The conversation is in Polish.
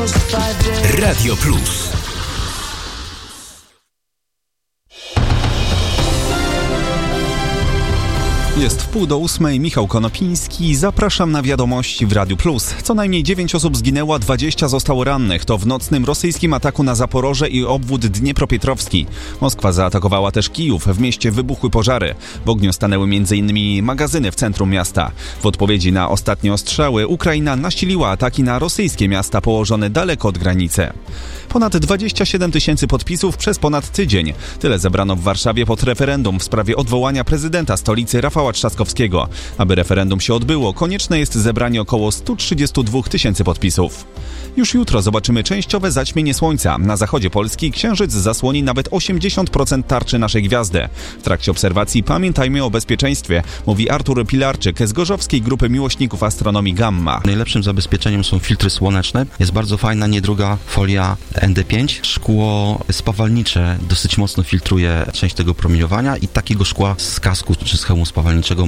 Radio Plus. Jest 7:30, Michał Konopiński. Zapraszam na wiadomości w Radiu Plus. Co najmniej 9 osób zginęło, a 20 zostało rannych. To w nocnym rosyjskim ataku na Zaporoże i obwód Dniepropietrowski. Moskwa zaatakowała też Kijów. W mieście wybuchły pożary. W ogniu stanęły m.in. magazyny w centrum miasta. W odpowiedzi na ostatnie ostrzały Ukraina nasiliła ataki na rosyjskie miasta położone daleko od granicy. Ponad 27 000 podpisów przez ponad tydzień. Tyle zebrano w Warszawie pod referendum w sprawie odwołania prezydenta stolicy Rafała Trzaskowskiego. Aby referendum się odbyło, konieczne jest zebranie około 132 000 podpisów. Już jutro zobaczymy częściowe zaćmienie słońca. Na zachodzie Polski księżyc zasłoni nawet 80% tarczy naszej gwiazdy. W trakcie obserwacji pamiętajmy o bezpieczeństwie, mówi Artur Pilarczyk z gorzowskiej grupy miłośników astronomii Gamma. Najlepszym zabezpieczeniem są filtry słoneczne. Jest bardzo fajna, niedruga folia ND5. Szkło spawalnicze dosyć mocno filtruje część tego promieniowania i takiego szkła z kasku czy z hełmu spawalniczego